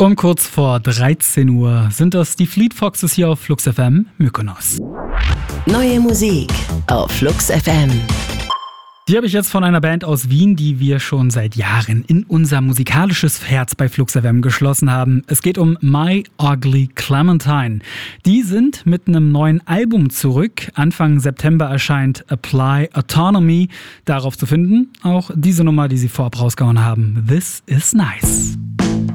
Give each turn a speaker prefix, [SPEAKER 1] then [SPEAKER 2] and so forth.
[SPEAKER 1] Um kurz vor 13 Uhr sind das die Fleet Foxes hier auf Flux FM Mykonos.
[SPEAKER 2] Neue Musik auf Flux FM.
[SPEAKER 1] Die habe ich jetzt von einer Band aus Wien, die wir schon seit Jahren in unser musikalisches Herz bei Flux FM geschlossen haben. Es geht um My Ugly Clementine. Die sind mit einem neuen Album zurück. Anfang September erscheint Apply Autonomy. Darauf zu finden auch diese Nummer, die sie vorab rausgehauen haben. This is Nice.